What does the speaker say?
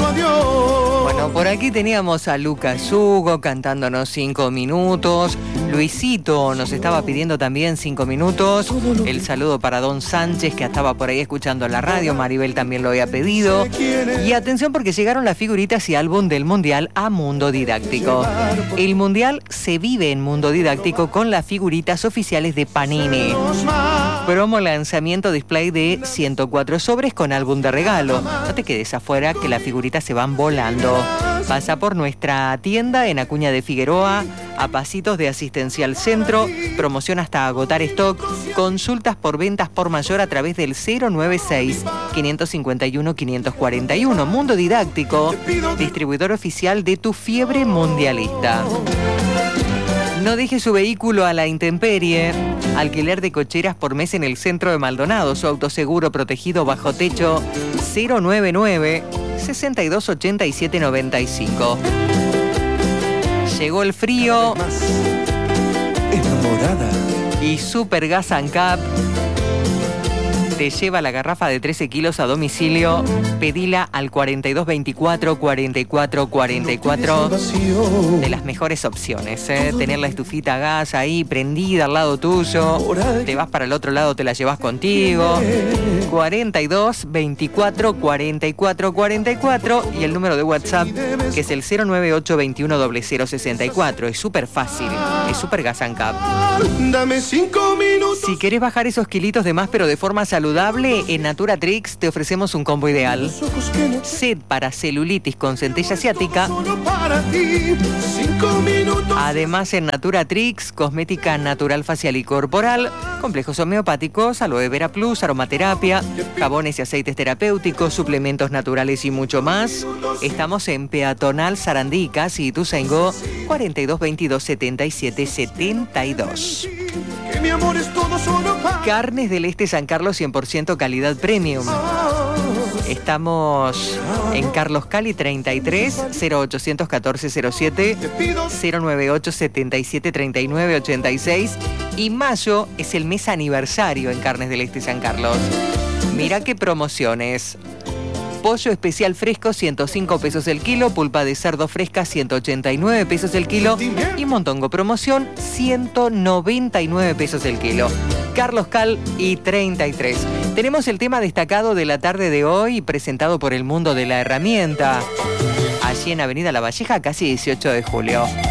su adiós. Bueno, por aquí teníamos a Lucas Hugo cantándonos 5 minutos. Luisito nos estaba pidiendo también 5 minutos. El saludo para Don Sánchez, que estaba por ahí escuchando la radio. Maribel también lo había pedido. Y atención, porque llegaron las figuritas y álbum del Mundial a Mundo Didáctico. El Mundial se vive en Mundo Didáctico con las figuritas oficiales de Panini. Promo lanzamiento display de 104 sobres con álbum de regalo. No te quedes afuera, que las figuritas se van volando. Pasa por nuestra tienda en Acuña de Figueroa, a pasitos de Asistencial Centro. Promoción hasta agotar stock. Consultas por ventas por mayor a través del 096-551-541. Mundo Didáctico, distribuidor oficial de tu fiebre mundialista. No deje su vehículo a la intemperie. Alquiler de cocheras por mes en el centro de Maldonado. Su autoseguro protegido bajo techo 099-6287-95. Llegó el frío. Enamorada. Y Super Gas and Cap te lleva la garrafa de 13 kilos a domicilio. Pedila al 4224-4444. De las mejores opciones, tener la estufita a gas ahí prendida al lado tuyo. Te vas para el otro lado, te la llevas contigo. 4224-4444. Y el número de WhatsApp, que es el 098210064. Es súper fácil. Es Super Gas and Cap. Dame 5 minutos. Si querés bajar esos kilitos de más pero de forma saludable, en Naturatrix te ofrecemos un combo ideal. Set para celulitis con centella asiática. Además, en Naturatrix, cosmética natural facial y corporal, complejos homeopáticos, aloe vera plus, aromaterapia, jabones y aceites terapéuticos, suplementos naturales y mucho más. Estamos en Peatonal Sarandí, casi Ituzaingó, 4222-7772. Mi amor es todo solo para... Carnes del Este San Carlos 100% calidad premium. Estamos en Carlos Cali 33 0814 07 098 77 39 86 y mayo es el mes aniversario en Carnes del Este San Carlos. Mira qué promociones. Pollo especial fresco, 105 pesos el kilo. Pulpa de cerdo fresca, 189 pesos el kilo. Y montongo promoción, 199 pesos el kilo. Carlos Cal y 33. Tenemos el tema destacado de la tarde de hoy, presentado por el Mundo de la Herramienta. Allí en Avenida La Valleja, casi 18 de julio.